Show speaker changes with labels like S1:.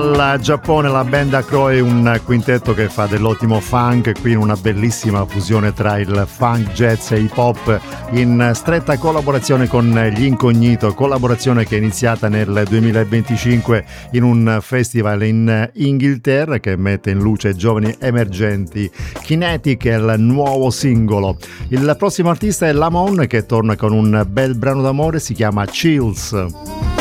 S1: Dal Giappone la band Acroy, un quintetto che fa dell'ottimo funk, qui in una bellissima fusione tra il funk, jazz e hip hop in stretta collaborazione con gli Incognito, collaborazione che è iniziata nel 2025 in un festival in Inghilterra che mette in luce giovani emergenti. Kinetic è il nuovo singolo. Il prossimo artista è Lamon che torna con un bel brano d'amore, si chiama Chills.